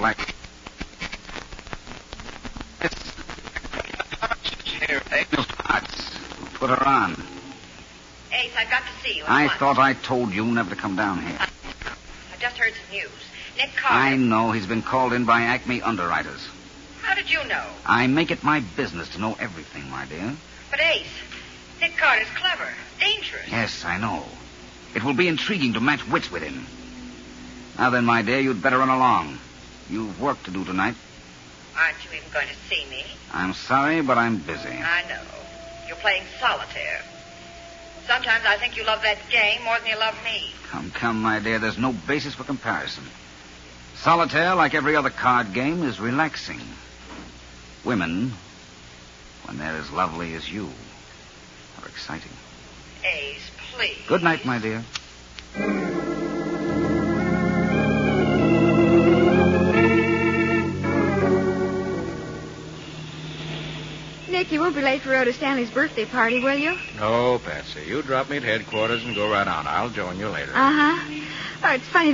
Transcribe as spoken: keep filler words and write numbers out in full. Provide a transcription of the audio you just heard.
like... Here, Agnes Potts. Put her on. Ace, I've got to see you at I once. thought I told you never to come down here. I just heard some news. Nick Carter... I know. He's been called in by Acme underwriters. How did you know? I make it my business to know everything, my dear. But, Ace, Nick Carter's clever, dangerous. Yes, I know. It will be intriguing to match wits with him. Now then, my dear, you'd better run along. You've work to do tonight. Aren't you even going to see me? I'm sorry, but I'm busy. I know. You're playing solitaire. Sometimes I think you love that game more than you love me. Come, come, my dear. There's no basis for comparison. Solitaire, like every other card game, is relaxing. Women, when they're as lovely as you, are exciting. Ace, please. Good night, my dear. Nick, you won't be late for Rhoda Stanley's birthday party, will you? No, Patsy. You drop me at headquarters and go right on. I'll join you later. Uh-huh. Oh, it's funny